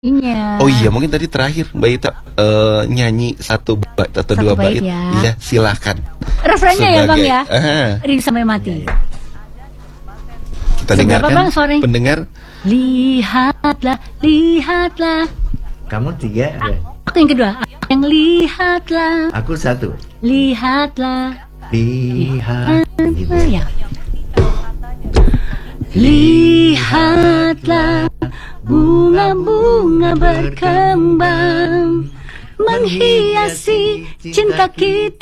Iya. Oh iya, mungkin tadi terakhir Mbak Ita nyanyi satu bait atau dua bait. Ya. Iya, silakan. Refrennya ya Bang ya. Rindu sampai mati. Kita dengarkan Bang, suaranya? pendengar. Lihatlah, lihatlah. Kamu 3 ya? Aku yang kedua. Yang lihatlah. Aku 1. Lihatlah. Lihat gitu. Ya. Lihatlah bunga-bunga berkembang menghiasi cinta kita.